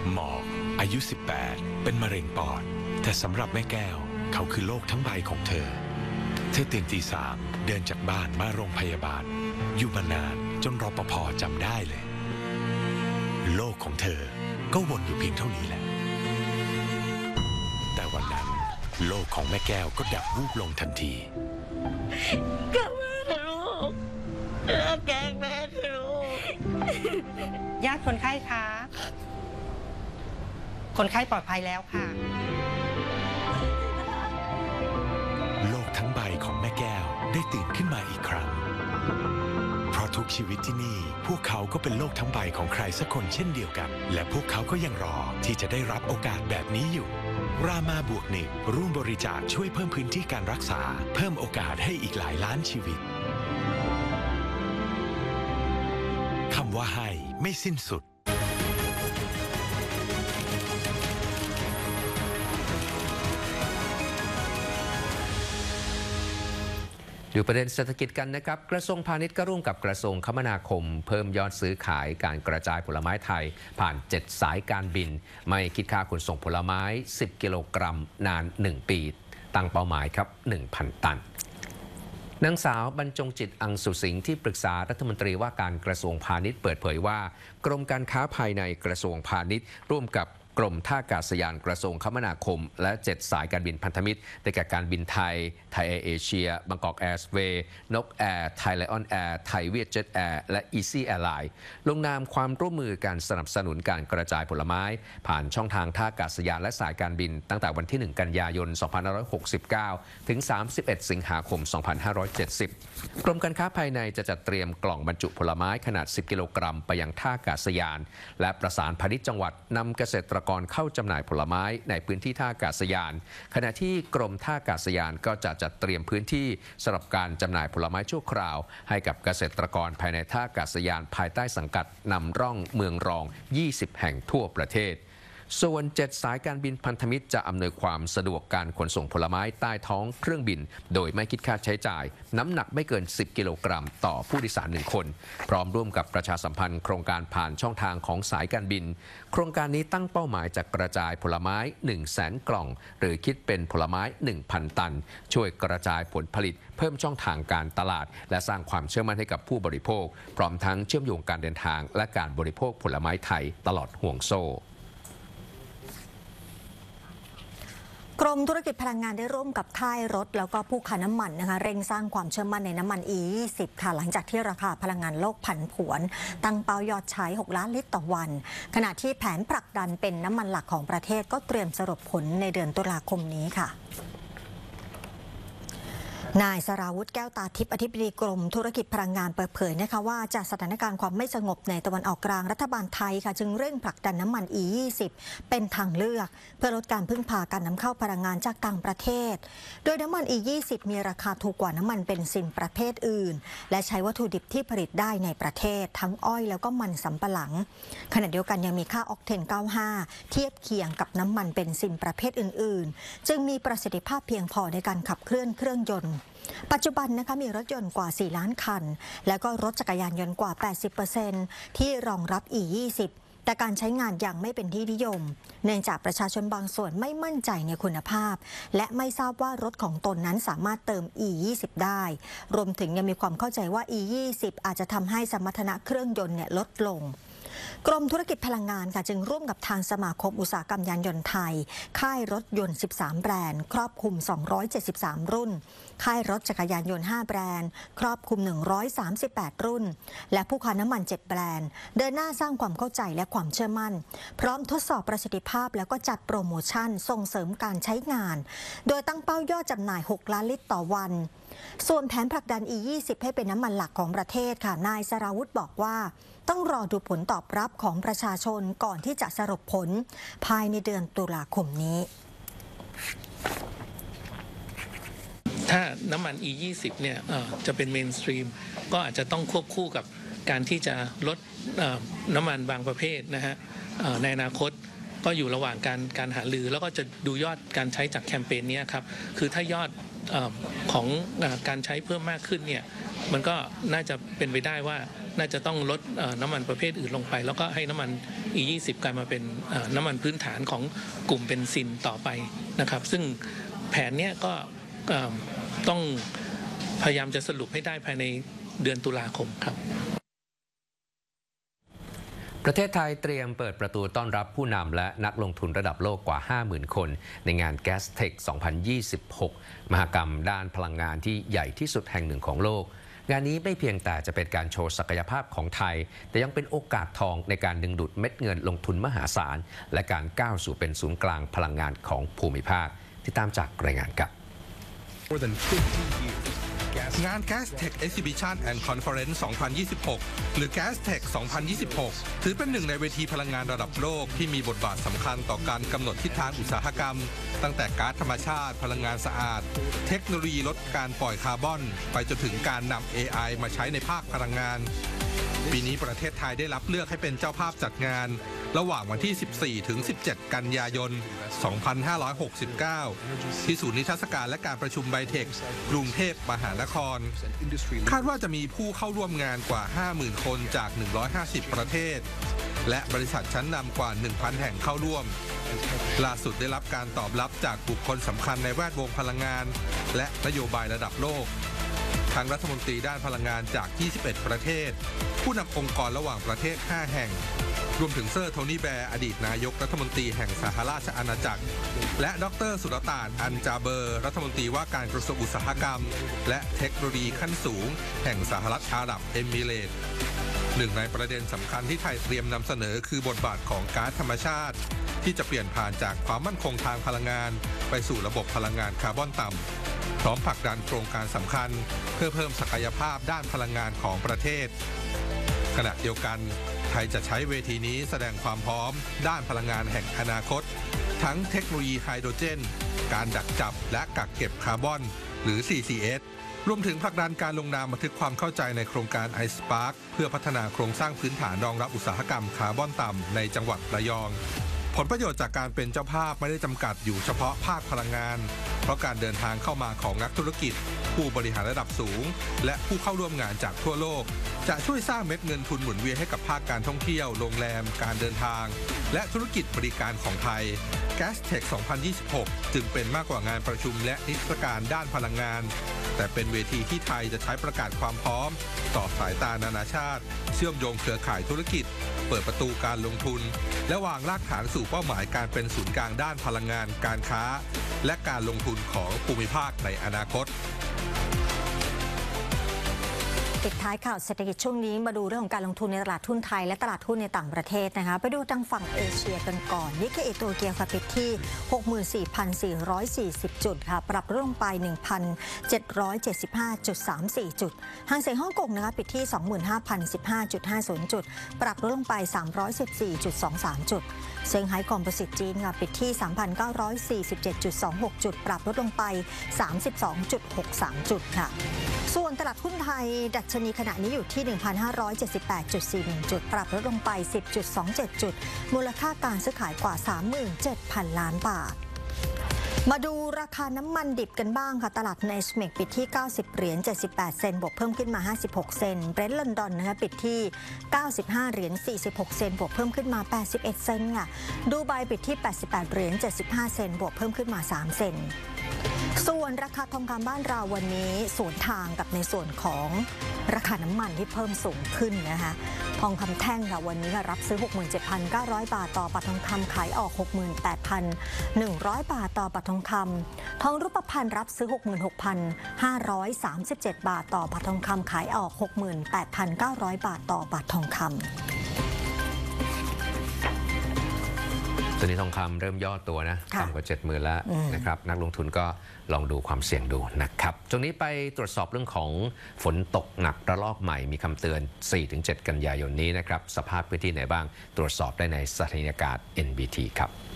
หมอกอายุ 18 เป็นมะเร็งปอดแต่สำหรับแม่แก้วเขาคือโลกทั้งใบของเธอตื่นตี 3เดินจากบ้านมาโรงพยาบาลอยู่มานานจนรปภ.จำได้เลยโลกของเธอก็วนอยู่เพียงเท่านี้แหละแต่วันนั้นโลกของแม่แก้วก็ดับวูบลงทันทีกลับมาเถอะลูกแกล้งแม่เถอะลูกญาติคนไข้คะคนไข้ปลอดภัยแล้วค่ะโลกทั้งใบของแม่แก้วได้ตื่นขึ้นมาอีกครั้งเพราะทุกชีวิตที่นี่พวกเขาก็เป็นโลกทั้งใบของใครสักคนเช่นเดียวกันและพวกเขาก็ยังรอที่จะได้รับโอกาสแบบนี้อยู่รามาบวกหนึ่งร่วมบริจาคช่วยเพิ่มพื้นที่การรักษาเพิ่มโอกาสให้อีกหลายล้านชีวิตคำว่าให้ไม่สิ้นสุดดูประเด็นเศรษฐกิจกันนะครับกระทรวงพาณิชย์ก็ร่วมกับกระทรวงคมนาคมเพิ่มยอดซื้อขายการกระจายผลไม้ไทยผ่าน7สายการบินไม่คิดค่าขนส่งผลไม้10กิโลกรัมนาน1ปีตั้งเป้าหมายครับ 1,000 ตันนางสาวบรรจงจิตอังสุสิงห์ที่ปรึกษารัฐมนตรีว่าการกระทรวงพาณิชย์เปิดเผยว่ากรมการค้าภายในกระทรวงพาณิชย์ร่วมกับกรมท่าอากาศยานกระทรวงคมนาคมและ7สายการบินพันธมิตรได้แก่การบินไทยไทยแอร์เอเชียบางกอกแอร์เวย์นกแอร์ไทยไลออนแอร์ไทยเวียดเจ็ตแอร์และอีซี่แอร์ไลน์ลงนามความร่วมมือการสนับสนุนการกระจายผลไม้ผ่านช่องทางท่าอากาศยานและสายการบินตั้งแต่วันที่1กันยายน2569ถึง31สิงหาคม2570กรมการค้าภายในจะจัดเตรียมกล่องบรรจุผลไม้ขนาด10กิโลกรัมไปยังท่าอากาศยานและประสานพาณิชย์จังหวัดนำเกษตรกรเข้าจำหน่ายผลไม้ในพื้นที่ท่าอากาศยานขณะที่กรมท่าอากาศยานก็จะจัดเตรียมพื้นที่สำหรับการจำหน่ายผลไม้ชั่วคราวให้กับเกษตรกรภายในท่าอากาศยานภายใต้สังกัดนำร่องเมืองรอง20แห่งทั่วประเทศส่วน7สายการบินพันธมิตรจะอำนวยความสะดวกการขนส่งผลไม้ใต้ท้องเครื่องบินโดยไม่คิดค่าใช้จ่ายน้ำหนักไม่เกิน10กิโลกรัมต่อผู้โดยสาร1คนพร้อมร่วมกับประชาสัมพันธ์โครงการผ่านช่องทางของสายการบินโครงการนี้ตั้งเป้าหมายจะกระจายผลไม้ 100,000 กล่องหรือคิดเป็นผลไม้ 1,000 ตันช่วยกระจายผลผลิตเพิ่มช่องทางการตลาดและสร้างความเชื่อมั่นให้กับผู้บริโภคพร้อมทั้งเชื่อมโยงการเดินทางและการบริโภคผลไม้ไทยตลอดห่วงโซ่กรมธุรกิจพลังงานได้ร่วมกับค่ายรถแล้วก็ผู้ค้าน้ำมันนะคะเร่งสร้างความเชื่อมั่นในน้ำมัน E20 ค่ะหลังจากที่ราคาพลังงานโลกผันผวนตั้งเป้ายอดใช้6ล้านลิตรต่อวันขณะที่แผนผลักดันเป็นน้ำมันหลักของประเทศก็เตรียมสรุปผลในเดือนตุลาคมนี้ค่ะนายสราวุธแก้วตาทิพย์อธิบดีกรมธุรกิจพลังงานเปิดเผยนะคะว่าจากสถานการณ์ความไม่สงบในตะวันออกกลางรัฐบาลไทยค่ะจึงเร่งผลักดันน้ำมัน E20 เป็นทางเลือกเพื่อลดการพึ่งพาการนำเข้าพลังงานจากต่างประเทศโดยน้ำมัน E20 มีราคาถูกกว่าน้ำมันเบนซินประเภทอื่นและใช้วัตถุดิบที่ผลิตได้ในประเทศทั้งอ้อยแล้วก็มันสำปะหลังขณะเดียวกันยังมีค่าออกเทน 95 เทียบเคียงกับน้ำมันเบนซินประเภทอื่นๆจึงมีประสิทธิภาพเพียงพอในการขับเคลื่อนเครื่องยนต์ปัจจุบันนะคะมีรถยนต์กว่า4ล้านคันและก็รถจักรยานยนต์กว่า 80% ที่รองรับ E20 แต่การใช้งานยังไม่เป็นที่นิยมเนื่องจากประชาชนบางส่วนไม่มั่นใจในคุณภาพและไม่ทราบว่ารถของตนนั้นสามารถเติม E20 ได้รวมถึงยังมีความเข้าใจว่า E20 อาจจะทำให้สมรรถนะเครื่องยนต์ลดลงกรมธุรกิจพลังงานค่ะจึงร่วมกับทางสมาคมอุตสาหกรรมยานยนต์ไทยค่ายรถยนต์13แบรนด์ครอบคลุม273รุ่นค่ายรถจักรยานยนต์5แบรนด์ครอบคลุม138รุ่นและผู้ค้าน้ำมัน7แบรนด์เดินหน้าสร้างความเข้าใจและความเชื่อมั่นพร้อมทดสอบประสิทธิภาพแล้วก็จัดโปรโมชั่นส่งเสริมการใช้งานโดยตั้งเป้ายอดจำหน่าย6ล้านลิตรต่อวันส่วนแผนผลักดัน E20 ให้เป็นน้ำมันหลักของประเทศค่ะนายสราวุธบอกว่าต้องรอดูผลตอบรับของประชาชนก่อนที่จะสรุปผลภายในเดือนตุลาคมนี้ถ้าน้ำมัน E20 เนี่ยจะเป็นเมนสตรีมก็อาจจะต้องควบคู่กับการที่จะลดน้ำมันบางประเภทนะฮะในอนาคตก็อยู่ระหว่างการหารือแล้วก็จะดูยอดการใช้จากแคมเปญนี้ครับคือถ้ายอดของการใช้เพิ่มมากขึ้นเนี่ยมันก็น่าจะเป็นไปได้ว่าน่าจะต้องลดน้ำมันประเภทอื่นลงไปแล้วก็ให้น้ำมัน E20 กลายมาเป็นน้ำมันพื้นฐานของกลุ่มเบนซินต่อไปนะครับซึ่งแผนเนี้ยก็ต้องพยายามจะสรุปให้ได้ภายในเดือนตุลาคมครับประเทศไทยเตรียมเปิดประตูต้อนรับผู้นำและนักลงทุนระดับโลกกว่า 50,000 คนในงาน Gastech 2026 มหกรรมด้านพลังงานที่ใหญ่ที่สุดแห่งหนึ่งของโลกงานนี้ไม่เพียงแต่จะเป็นการโชว์ศักยภาพของไทยแต่ยังเป็นโอกาสทองในการดึงดูดเม็ดเงินลงทุนมหาศาลและการก้าวสู่เป็นศูนย์กลางพลังงานของภูมิภาคติดตามจากรายงานครับงาน Gastech Exhibition and Conference 2026 หรือ Gastech 2026 ถือเป็นหนึ่งในเวทีพลังงานระดับโลกที่มีบทบาทสำคัญต่อการกำหนดทิศทางอุตสาหกรรมตั้งแต่ก๊าซธรรมชาติพลังงานสะอาดเทคโนโลยีลดการปล่อยคาร์บอนไปจนถึงการนำ AI มาใช้ในภาคพลังงานปีนี้ประเทศไทยได้รับเลือกให้เป็นเจ้าภาพจัดงานระหว่างวันที่ 14 ถึง 17 กันยายน 2569 ที่ศูนย์นิทรรศการและการประชุมไบเทคกรุงเทพมหานครคาดว่าจะมีผู้เข้าร่วมงานกว่า 50,000 คนจาก 150 ประเทศและบริษัทชั้นนำกว่า 1,000 แห่งเข้าร่วมล่าสุดได้รับการตอบรับจากบุคคลสำคัญในแวดวงพลังงานและนโยบายระดับโลกทางรัฐมนตรีด้านพลังงานจาก 21 ประเทศผู้นำองค์กรระหว่างประเทศ 5 แห่งรวมถึงเซอร์โทนี่แบร์อดีตนายกรัฐมนตรีแห่งสหราชอาณาจักรและดร.สุลต่านอันจาเบอร์รัฐมนตรีว่าการกระทรวงอุตสาหกรรมและเทคโนโลยีขั้นสูงแห่งสหรัฐอาหรับเอมิเรตส์หนึ่งในประเด็นสำคัญที่ไทยเตรียมนำเสนอคือบทบาทของก๊าซธรรมชาติที่จะเปลี่ยนผ่านจากความมั่นคงทางพลังงานไปสู่ระบบพลังงานคาร์บอนต่ำพร้อมผลักดันโครงการสำคัญเพื่อเพิ่มศักยภาพด้านพลังงานของประเทศขณะเดียวกันไทยจะใช้เวทีนี้แสดงความพร้อมด้านพลังงานแห่งอนาคตทั้งเทคโนโลยีไฮโดรเจนการดักจับและกักเก็บคาร์บอนหรือ CCS รวมถึงผลักดันการลงนามบันทึกความเข้าใจในโครงการ iSpark เพื่อพัฒนาโครงสร้างพื้นฐานรองรับอุตสาหกรรมคาร์บอนต่ำในจังหวัดระยองผลประโยชน์จากการเป็นเจ้าภาพไม่ได้จำกัดอยู่เฉพาะภาคพลังงานเพราะการเดินทางเข้ามาของนักธุรกิจผู้บริหารระดับสูงและผู้เข้าร่วมงานจากทั่วโลกจะช่วยสร้างเม็ดเงินทุนหมุนเวียนให้กับภาคการท่องเที่ยวโรงแรมการเดินทางและธุรกิจบริการของไทย Gastech 2026 จึงเป็นมากกว่างานประชุมและนิทรรศการด้านพลังงานแต่เป็นเวทีที่ไทยจะใช้ประกาศความพร้อมต่อสายตานานาชาติเชื่อมโยงเครือข่ายธุรกิจเปิดประตูการลงทุนและวางรากฐานสู่เป้าหมายการเป็นศูนย์กลางด้านพลังงานการค้าและการลงทุนของภูมิภาคในอนาคตปิดท้ายข่าวเศรษฐกิจช่วงนี้มาดูเรื่องของการลงทุนในตลาดหุ้นไทยและตลาดหุ้นในต่างประเทศนะคะไปดูทางฝั่งเอเชียกันก่อนนิกเกอิโตเกียวปิดที่ 64,440 จุดค่ะปรับลดลงไป 1,775.34 จุดหางเส็งฮ่องกงนะคะปิดที่ 25,015.50 จุดปรับลดลงไป 314.23 จุดเซี่ยงไฮ้คอมโพสิตจีนค่ะปิดที่ 3,947.26 จุดปรับลดลงไป 32.63 จุดค่ะส่วนตลาดหุ้นไทยดัชนีขณะนี้อยู่ที่ 1,578.41 จุดปรับลดลงไป 10.27 จุดมูลค่าการซื้อขายกว่า 37,000 ล้านบาทมาดูราคาน้ำมันดิบกันบ้างค่ะตลาดเนสเมกปิดที่ 90.78 เซนต์บวกเพิ่มขึ้นมา56 เซนต์เบรนท์ลอนดอนนะคะปิดที่ 95.46 เซนต์บวกเพิ่มขึ้นมา81 เซนต์ค่ะดูไบปิดที่ 88.75 เซนต์บวกเพิ่มขึ้นมา3 เซนต์ส่วนราคาทองคำบ้านเราวันนี้สวนทางกับในส่วนของราคาน้ำมันที่เพิ่มสูงขึ้นนะคะทองคำแท่งค่ะวันนี้รับซื้อ 67,900 บาทต่อบาททองคำขายออก 68,100 บาทต่อบาททองคำทองรูปพรรณรับซื้อ 66,537 บาทต่อบาททองคำขายออก 68,900 บาทต่อบาททองคำตอนนี้ทองคำเริ่มย่อตัวนะต่ำกว่า 70,000 แล้วนะครับนักลงทุนก็ลองดูความเสี่ยงดูนะครับตรงนี้ไปตรวจสอบเรื่องของฝนตกหนักระลอกใหม่มีคำเตือน 4-7 กันยายนนี้นะครับสภาพพื้นที่ไหนบ้างตรวจสอบได้ในสถานีอากาศ NBT ครับ